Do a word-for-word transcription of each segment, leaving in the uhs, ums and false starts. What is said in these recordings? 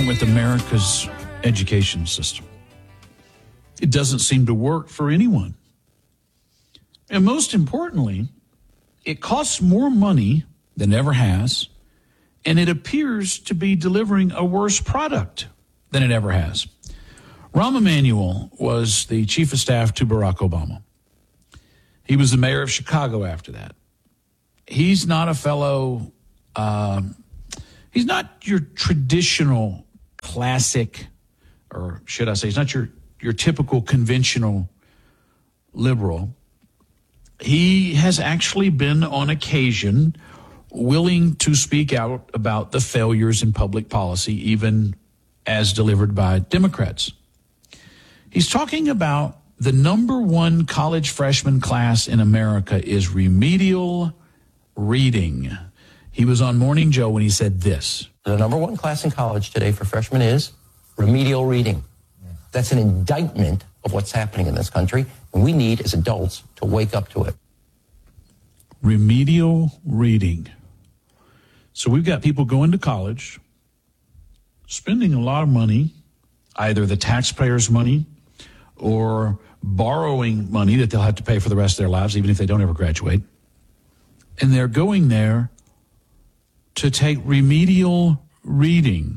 wrong with America's education system. It doesn't seem to work for anyone. And most importantly, it costs more money than it ever has, and it appears to be delivering a worse product than it ever has. Rahm Emanuel was the chief of staff to Barack Obama. He was the mayor of Chicago after that. He's not a fellow, uh, he's not your traditional classic, or should I say, he's not your, your typical conventional liberal. He has actually been on occasion willing to speak out about the failures in public policy, even as delivered by Democrats. He's talking about the number one college freshman class in America is remedial reading. He was on Morning Joe when he said this. The number one class in college today for freshmen is remedial reading. That's an indictment of what's happening in this country, and we need, as adults, to wake up to it. Remedial reading. So we've got people going to college, spending a lot of money, either the taxpayers' money or borrowing money that they'll have to pay for the rest of their lives, even if they don't ever graduate. And they're going there to take remedial reading.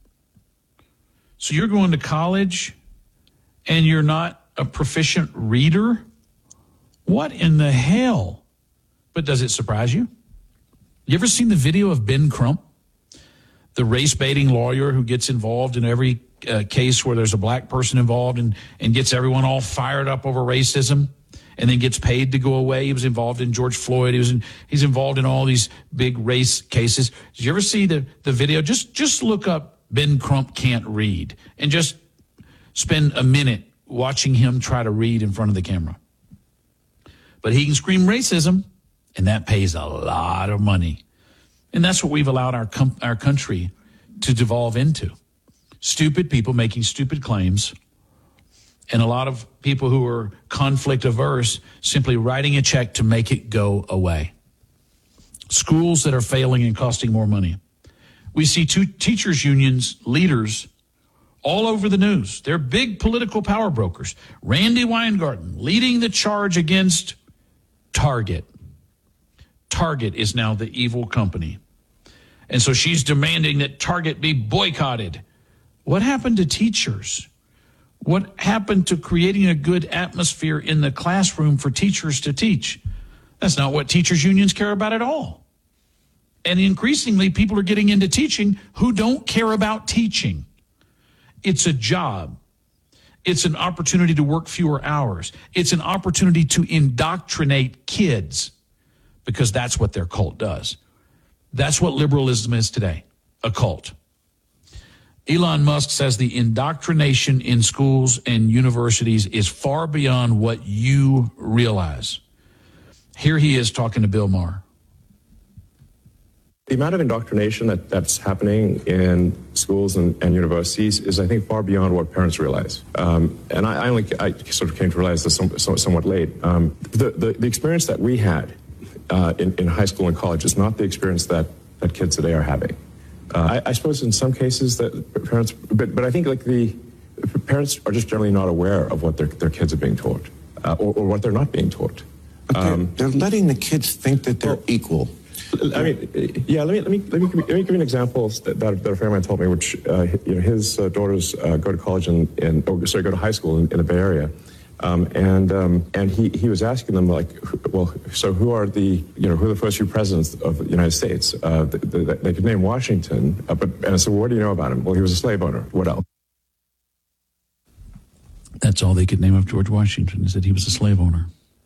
So you're going to college and you're not a proficient reader? What in the hell? But does it surprise you? You ever seen the video of Ben Crump, the race-baiting lawyer who gets involved in every uh, case where there's a black person involved and, and gets everyone all fired up over racism and then gets paid to go away? He was involved in George Floyd. He was in, he's involved in all these big race cases. Did you ever see the, the video? Just, just look up Ben Crump can't read and just spend a minute watching him try to read in front of the camera. But he can scream racism, and that pays a lot of money. And that's what we've allowed our com- our country to devolve into. Stupid people making stupid claims, and a lot of people who are conflict averse simply writing a check to make it go away. Schools that are failing and costing more money. We see two teachers' unions leaders all over the news. They're big political power brokers. Randy Weingarten leading the charge against Target. Target is now the evil company. And so she's demanding that Target be boycotted. What happened to teachers? What happened to creating a good atmosphere in the classroom for teachers to teach? That's not what teachers' unions care about at all. And increasingly, people are getting into teaching who don't care about teaching. It's a job. It's an opportunity to work fewer hours. It's an opportunity to indoctrinate kids, because that's what their cult does. That's what liberalism is today, a cult. Elon Musk says the indoctrination in schools and universities is far beyond what you realize. Here he is talking to Bill Maher. The amount of indoctrination that, that's happening in schools and, and universities is, I think, far beyond what parents realize. Um, and I, I only I sort of came to realize this some, some, somewhat late. Um, the, the, the experience that we had uh, in, in high school and college is not the experience that, that kids today are having. Uh, I, I suppose in some cases that parents, but, but I think like the parents are just generally not aware of what their, their kids are being taught uh, or, or what they're not being taught. But they're, um, they're letting the kids think that they're well, equal. I mean, yeah. Let me let me let me let me give you an example that, that, that a friend of mine told me. Which uh, you know, his uh, daughters uh, go to college in, in oh, sorry, go to high school in, in the Bay Area, um, and um, and he, he was asking them like, well, so who are the you know who are the first few presidents of the United States? Uh, the, the, they could name Washington, uh, but and I said, well, what do you know about him? Well, he was a slave owner. What else? That's all they could name of George Washington, is that he was a slave owner.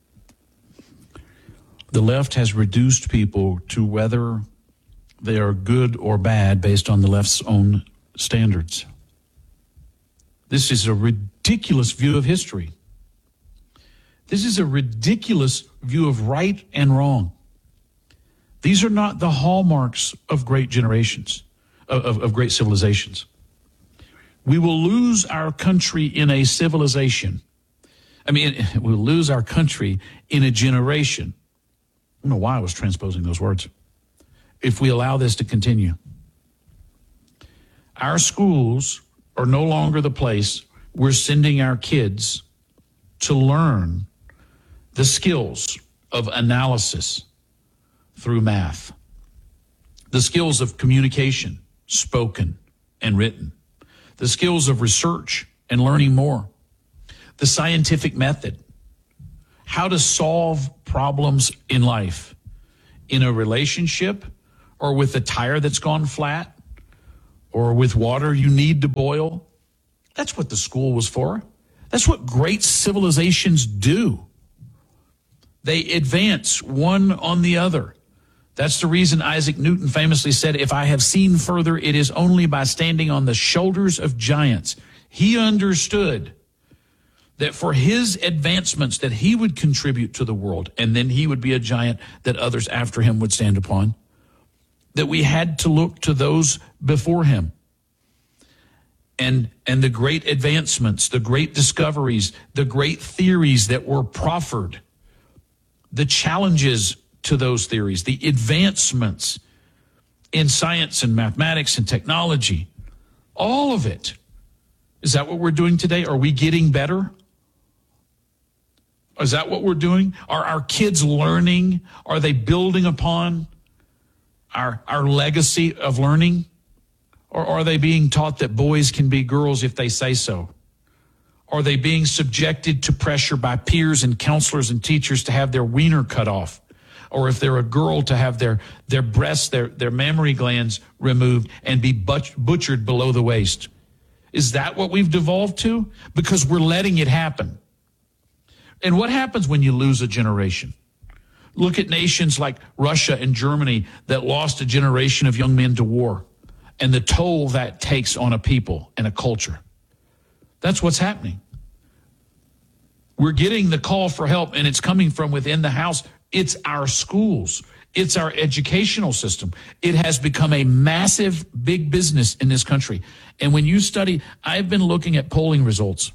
The left has reduced people to whether they are good or bad based on the left's own standards. This is a ridiculous view of history. This is a ridiculous view of right and wrong. These are not the hallmarks of great generations, of, of great civilizations. We will lose our country in a civilization. I mean, we'll lose our country in a generation. I don't know why I was transposing those words. If we allow this to continue, Our schools are no longer the place we're sending our kids to learn the skills of analysis through math, the skills of communication, spoken and written, the skills of research and learning more, the scientific method, how to solve problems in life, in a relationship, or with a tire that's gone flat, or with water you need to boil. That's what the school was for. That's what great civilizations do. They advance one on the other. That's the reason Isaac Newton famously said, if I have seen further, it is only by standing on the shoulders of giants. He understood that for his advancements that he would contribute to the world, and then he would be a giant that others after him would stand upon, that we had to look to those before him. And, and the great advancements, the great discoveries, the great theories that were proffered, the challenges to those theories, the advancements in science and mathematics and technology, all of it. Is that what we're doing today? Are we getting better? Is that what we're doing? Are our kids learning? Are they building upon our, our legacy of learning? Or are they being taught that boys can be girls if they say so? Are they being subjected to pressure by peers and counselors and teachers to have their wiener cut off? Or if they're a girl, to have their, their breasts, their, their mammary glands removed and be butch, butchered below the waist? Is that what we've devolved to? Because we're letting it happen. And what happens when you lose a generation? Look at nations like Russia and Germany that lost a generation of young men to war, and the toll that takes on a people and a culture. That's what's happening. We're getting the call for help, and it's coming from within the house. It's our schools. It's our educational system. It has become a massive, big business in this country. And when you study, I've been looking at polling results.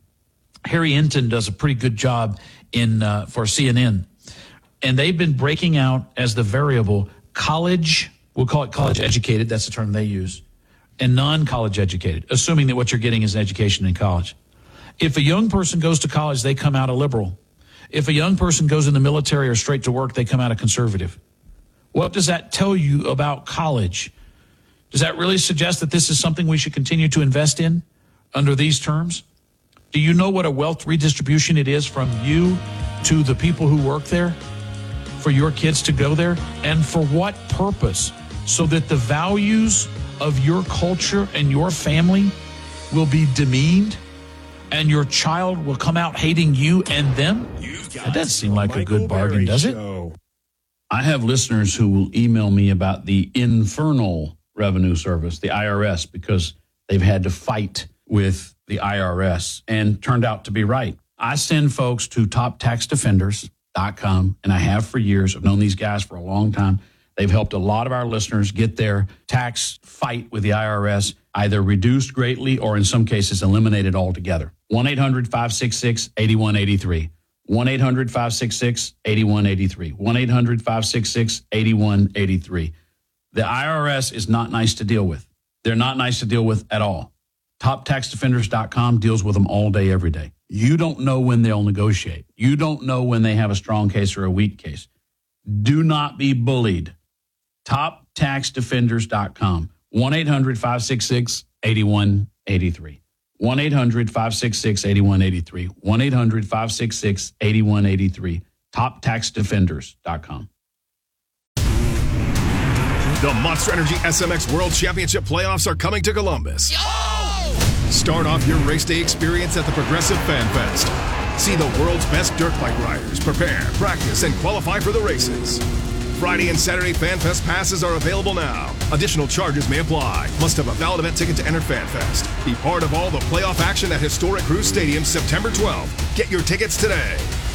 Harry Enton does a pretty good job in uh, for C N N. And they've been breaking out as the variable college, we'll call it college educated, that's the term they use, and non-college educated, assuming that what you're getting is an education in college. If a young person goes to college, they come out a liberal. If a young person goes in the military or straight to work, they come out a conservative. What does that tell you about college? Does that really suggest that this is something we should continue to invest in under these terms? Do you know what a wealth redistribution it is from you to the people who work there, for your kids to go there? And for what purpose? So that the values of your culture and your family will be demeaned and your child will come out hating you and them? That doesn't seem like a good bargain, does it? I have listeners who will email me about the Infernal Revenue Service, the I R S, because they've had to fight with the I R S and turned out to be right. I send folks to top tax defenders dot com, and I have for years. I've known these guys for a long time. They've helped a lot of our listeners get their tax fight with the I R S either reduced greatly or in some cases eliminated altogether. one eight hundred five six six eight one eight three. one eight hundred five six six eight one eight three. one eight hundred five six six eight one eight three. The I R S is not nice to deal with. They're not nice to deal with at all. top tax defenders dot com deals with them all day, every day. You don't know when they'll negotiate. You don't know when they have a strong case or a weak case. Do not be bullied. top tax defenders dot com. one eight hundred five six six eight one eight three. one eight hundred five six six eight one eight three. one eight hundred five six six eight one eight three. top tax defenders dot com. The Monster Energy S M X World Championship playoffs are coming to Columbus. Yo! Start off your race day experience at the Progressive Fan Fest. See the world's best dirt bike riders prepare, practice, and qualify for the races. Friday and Saturday Fan Fest passes are available now. Additional charges may apply. Must have a valid event ticket to enter Fan Fest. Be part of all the playoff action at historic Cruise Stadium September twelfth. Get your tickets today.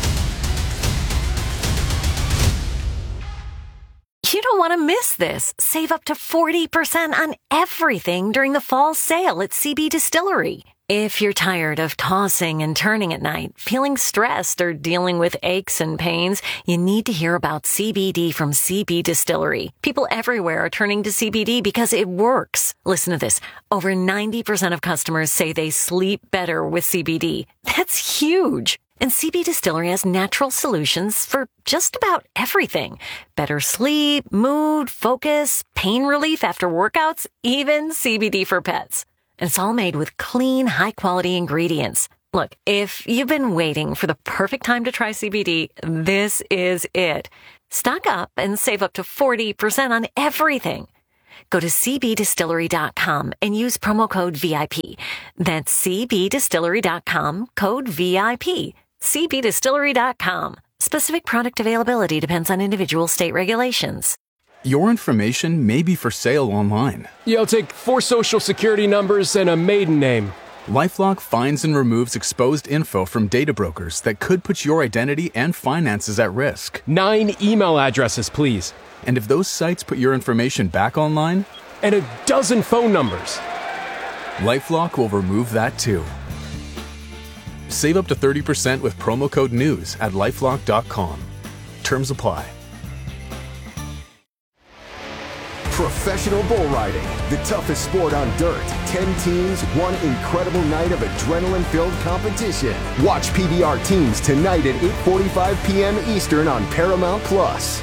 You don't want to miss this. Save up to forty percent on everything during the fall sale at C B Distillery. If you're tired of tossing and turning at night, feeling stressed, or dealing with aches and pains, you need to hear about C B D from C B Distillery. People everywhere are turning to C B D because it works. Listen to this. Over ninety percent of customers say they sleep better with C B D. That's huge. And C B Distillery has natural solutions for just about everything. Better sleep, mood, focus, pain relief after workouts, even C B D for pets. And it's all made with clean, high-quality ingredients. Look, if you've been waiting for the perfect time to try C B D, this is it. Stock up and save up to forty percent on everything. Go to c b distillery dot com and use promo code V I P. That's c b distillery dot com, code V I P. c b distillery dot com. Specific product availability depends on individual state regulations. Your information may be for sale online. Yeah, I'll take four social security numbers and a maiden name. LifeLock finds and removes exposed info from data brokers that could put your identity and finances at risk. Nine email addresses, please. And if those sites put your information back online? And a dozen phone numbers. LifeLock will remove that too. Save up to thirty percent with promo code NEWS at lifelock dot com. Terms apply. Professional bull riding, the toughest sport on dirt. Ten teams, one incredible night of adrenaline-filled competition. Watch P B R Teams tonight at eight forty-five p.m. Eastern on Paramount Plus.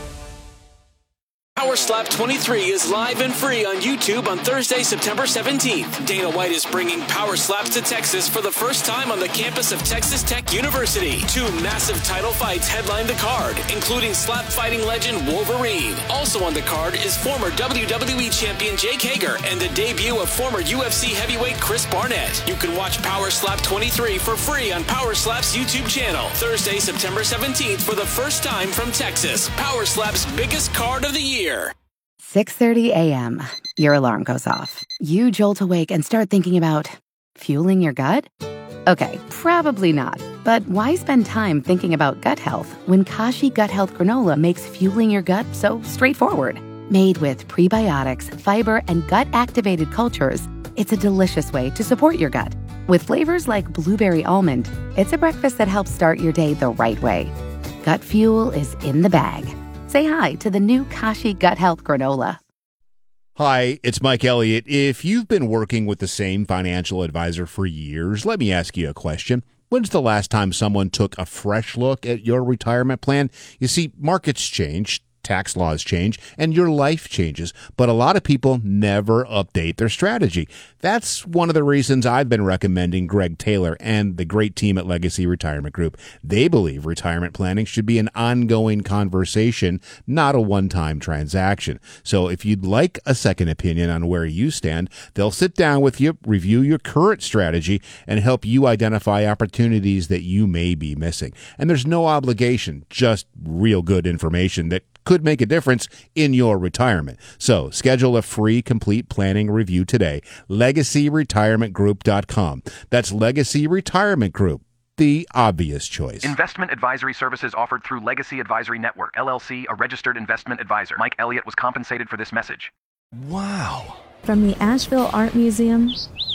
Power Slap twenty-three is live and free on YouTube on Thursday, September seventeenth. Dana White is bringing Power Slaps to Texas for the first time on the campus of Texas Tech University. Two massive title fights headline the card, including slap fighting legend Wolverine. Also on the card is former W W E champion Jake Hager and the debut of former U F C heavyweight Chris Barnett. You can watch Power Slap twenty-three for free on Power Slap's YouTube channel. Thursday, September seventeenth for the first time from Texas. Power Slap's biggest card of the year. six thirty a.m. Your alarm goes off. You jolt awake and start thinking about fueling your gut? Okay, probably not. But why spend time thinking about gut health when Kashi Gut Health Granola makes fueling your gut so straightforward? Made with prebiotics, fiber, and gut-activated cultures, it's a delicious way to support your gut. With flavors like blueberry almond, it's a breakfast that helps start your day the right way. Gut fuel is in the bag. Say hi to the new Kashi Gut Health Granola. Hi, it's Mike Elliott. If you've been working with the same financial advisor for years, let me ask you a question. When's the last time someone took a fresh look at your retirement plan? You see, markets change, tax laws change, and your life changes, but a lot of people never update their strategy. That's one of the reasons I've been recommending Greg Taylor and the great team at Legacy Retirement Group. They believe retirement planning should be an ongoing conversation, not a one-time transaction. So if you'd like a second opinion on where you stand, they'll sit down with you, review your current strategy, and help you identify opportunities that you may be missing. And there's no obligation, just real good information that could make a difference in your retirement. So schedule a free complete planning review today. legacy retirement group dot com. That's Legacy Retirement Group, the obvious choice. Investment advisory services offered through Legacy Advisory Network, L L C, a registered investment advisor. Mike Elliott was compensated for this message. Wow. From the Asheville Art Museum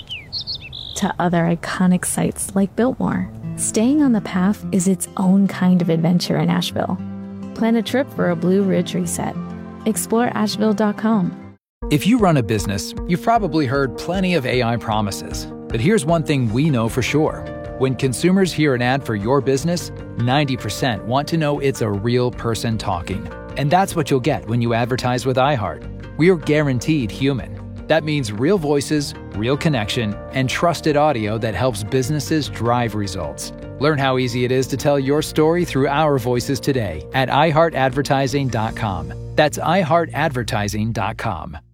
to other iconic sites like Biltmore, staying on the path is its own kind of adventure in Asheville. Plan a trip for a Blue Ridge reset. Explore asheville dot com. If you run a business, you've probably heard plenty of A I promises. But here's one thing we know for sure. When consumers hear an ad for your business, ninety percent want to know it's a real person talking. And that's what you'll get when you advertise with iHeart. We're guaranteed human. That means real voices, real connection, and trusted audio that helps businesses drive results. Learn how easy it is to tell your story through our voices today at i heart advertising dot com. That's i heart advertising dot com.